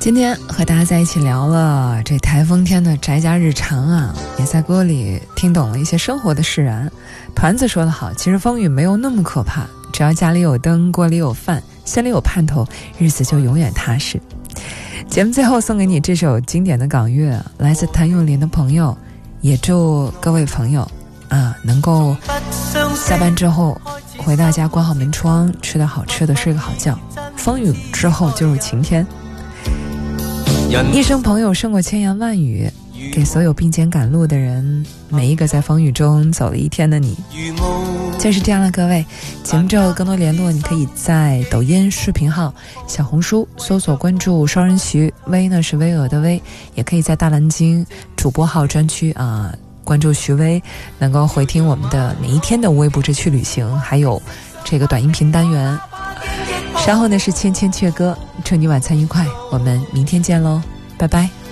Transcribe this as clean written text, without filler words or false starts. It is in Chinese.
今天和大家在一起聊了这台风天的宅家日常啊，也在歌里听懂了一些生活的释然。团子说得好，其实风雨没有那么可怕，只要家里有灯，锅里有饭，心里有盼头，日子就永远踏实。节目最后送给你这首经典的港乐，来自谭咏麟的朋友，也祝各位朋友能够下班之后回到家关好门窗，吃点好吃的，睡个好觉。风雨之后就是晴天。一生朋友胜过千言万语，给所有并肩赶路的人，每一个在风雨中走了一天的你。就是这样了，各位。节目之后更多联络，你可以在抖音视频号、小红书搜索关注双人徐，微呢是巍峨的微，也可以在大蓝鲸主播号专区关注徐威，能够回听我们的每一天的无微不至去旅行，还有这个短音频单元。稍后呢是千千阙歌，祝你晚餐愉快，我们明天见喽，拜拜。